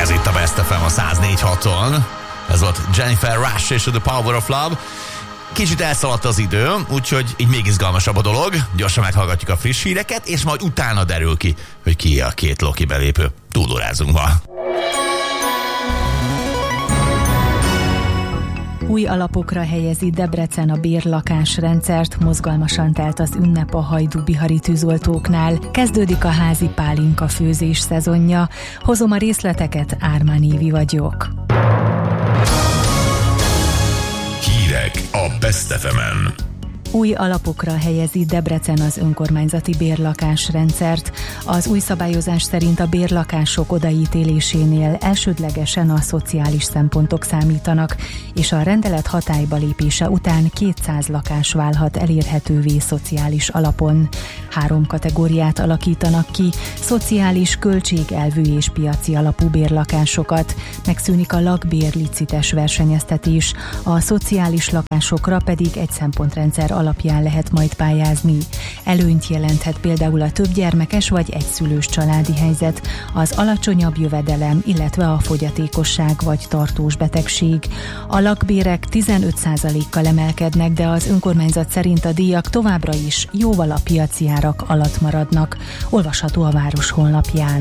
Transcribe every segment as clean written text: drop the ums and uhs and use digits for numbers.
Ez itt a Best FM a 104.6-on. Ez volt Jennifer Rush és The Power of Love. Kicsit elszaladt az idő, úgyhogy így még izgalmasabb a dolog. Gyorsan meghallgatjuk a friss híreket, és majd utána derül ki, hogy ki a két Loki belépő. Túlórázunk ma. Új alapokra helyezi Debrecen a bérlakásrendszert, mozgalmasan telt az ünnep a hajdú-bihari tűzoltóknál. Kezdődik a házi pálinka főzés szezonja. Hozom a részleteket, Ármán Évi vagyok. Hírek a Best FM-en. Új alapokra helyezi Debrecen az önkormányzati bérlakásrendszert. Az új szabályozás szerint a bérlakások odaítélésénél elsődlegesen a szociális szempontok számítanak, és a rendelet hatályba lépése után 200 lakás válhat elérhetővé szociális alapon. 3 kategóriát alakítanak ki: szociális, költségelvű és piaci alapú bérlakásokat. Megszűnik a lakbérlicites versenyeztetés, a szociális lakásokra pedig egy szempontrendszer alapján lehet majd pályázni. Előnyt jelenthet például a többgyermekes vagy egyszülős családi helyzet, az alacsonyabb jövedelem, illetve a fogyatékosság vagy tartós betegség. A lakbérek 15%-kal emelkednek, de az önkormányzat szerint a díjak továbbra is jóval a piaci árak alatt maradnak. Olvasható a város honlapján.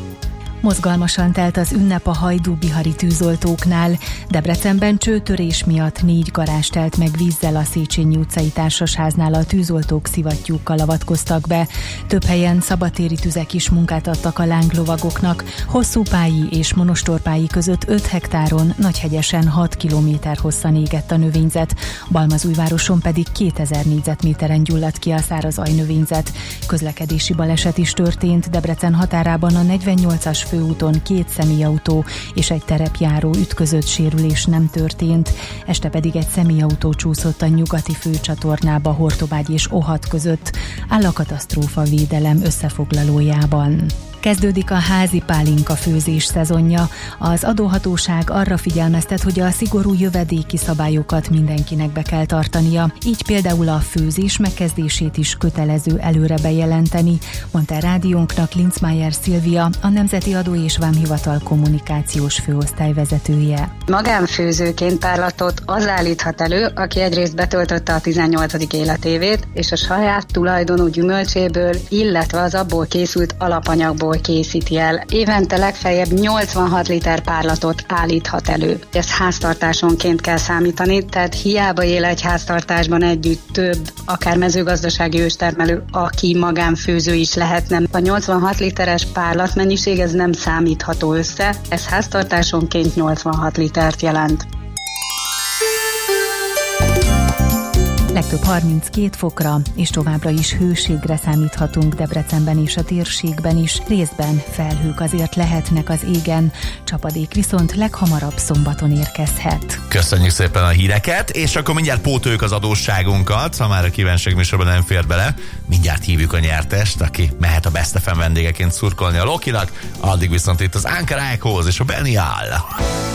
Mozgalmasan telt az ünnep a hajdú-bihari tűzoltóknál. Debrecenben csőtörés miatt 4 garázs telt meg vízzel, a Széchenyi utcai társasháznál a tűzoltók szivattyúkkal avatkoztak be. Több helyen szabadtéri tüzek is munkát adtak a lánglovagoknak. Hosszúpályi és Monostorpályi között 5 hektáron, Nagyhegyesen 6 kilométer hosszan égett a növényzet. Balmazújvároson pedig 2000 négyzetméteren gyulladt ki a száraz ajnövényzet. Közlekedési baleset is történt. Debrecen határában a 48-as főúton 2 személyautó és egy terepjáró ütközött, sérülés nem történt. Este pedig egy személyautó csúszott a nyugati főcsatornába Hortobágy és Ohat között, áll a katasztrófa védelem összefoglalójában. Kezdődik a házi pálinka főzés szezonja. Az adóhatóság arra figyelmeztet, hogy a szigorú jövedéki szabályokat mindenkinek be kell tartania, így például a főzés megkezdését is kötelező előre bejelenteni, mondta rádiónknak Linzmeier Szilvia, a Nemzeti Adó és Vámhivatal kommunikációs főosztály vezetője. Magánfőzőként párlatot az állíthat elő, aki egyrészt betöltötte a 18. életévét, és a saját tulajdonú gyümölcséből, illetve az abból készült alapanyagból készíti el. Évente legfeljebb 86 liter párlatot állíthat elő. Ezt háztartásonként kell számítani, tehát hiába él egy háztartásban együtt több, akár mezőgazdasági őstermelő, aki magánfőző is lehetne. A 86 literes párlatmennyiség ez nem számítható össze, ez háztartásonként 86 litert jelent. Legtöbb 32 fokra, és továbbra is hőségre számíthatunk Debrecenben és a térségben is. Részben felhők azért lehetnek az égen, csapadék viszont leghamarabb szombaton érkezhet. Köszönjük szépen a híreket, és akkor mindjárt pótoljuk az adósságunkat, ha már a kívánságműsorban nem fér bele. Mindjárt hívjuk a nyertest, aki mehet a Best FM vendégeként szurkolni a Lokinak. Addig viszont itt az Anker Echoes és a Benny All.